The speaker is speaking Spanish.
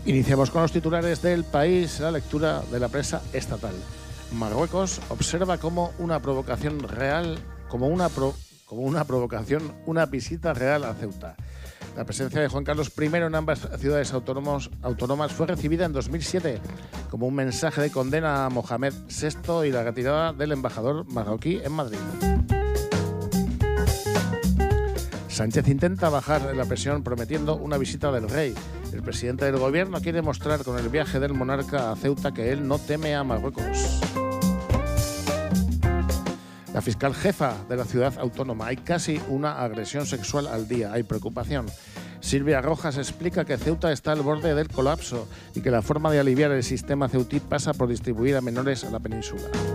Iniciamos con los titulares del país, la lectura de la prensa estatal. Marruecos observa como una provocación real, una visita real a Ceuta. La presencia de Juan Carlos I en ambas ciudades autónomas fue recibida en 2007 como un mensaje de condena a Mohamed VI y la retirada del embajador marroquí en Madrid. Sánchez intenta bajar la presión prometiendo una visita del rey. El presidente del gobierno quiere mostrar con el viaje del monarca a Ceuta que él no teme a Marruecos. La fiscal jefa de la ciudad autónoma: hay casi una agresión sexual al día, hay preocupación. Silvia Rojas explica que Ceuta está al borde del colapso y que la forma de aliviar el sistema ceutí pasa por distribuir a menores a la península.